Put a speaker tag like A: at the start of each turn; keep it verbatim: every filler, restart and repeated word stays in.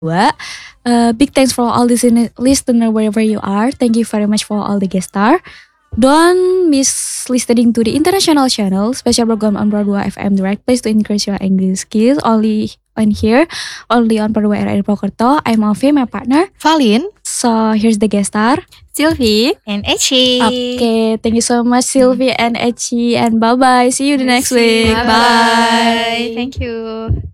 A: Dua. Uh, big thanks for all listener listener wherever you are. Thank you very much for all the guest star. Don't miss listening to the international channel, special program on Perdua F M, the right place to increase your English skills. Only on here, only on Perdua R R Purwokerto. I'm Alfie, my partner.
B: Valin.
A: So here's the guest star,
C: Sylvie and Echi.
A: Okay, thank you so much, Sylvie and Echi, and bye bye. See you the next week.
C: Bye bye. Thank you.